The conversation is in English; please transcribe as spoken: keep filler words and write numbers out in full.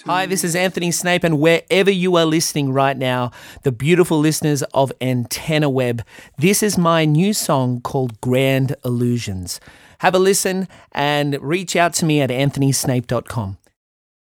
Hi, this is Anthony Snape, and wherever you are listening right now, the beautiful listeners of Antenna Web, this is my new song called Grand Illusions. Have a listen and reach out to me at anthony snape dot com.